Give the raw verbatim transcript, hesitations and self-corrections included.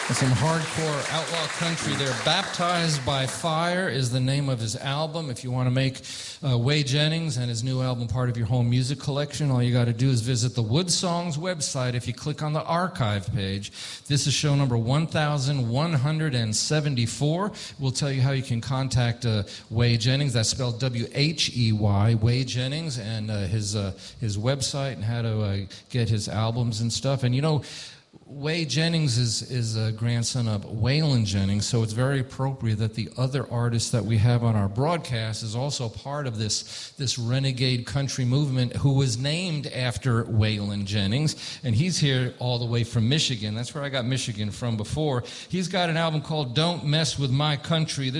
Some hardcore outlaw country there. Baptized by Fire is the name of his album. If you want to make uh, Waye Jennings and his new album part of your home music collection, all you got to do is visit the Wood Songs website. If you click on the archive page, this is show number one thousand one hundred seventy-four. We'll tell you how you can contact uh, Waye Jennings. That's spelled W H E Y, Waye Jennings, and uh, his, uh, his website and how to uh, get his albums and stuff. And you know, Waye Jennings is, is a grandson of Waylon Jennings, so it's very appropriate that the other artist that we have on our broadcast is also part of this, this renegade country movement who was named after Waylon Jennings, and he's here all the way from Michigan. That's where I got Michigan from before. He's got an album called Don't Mess With My Country.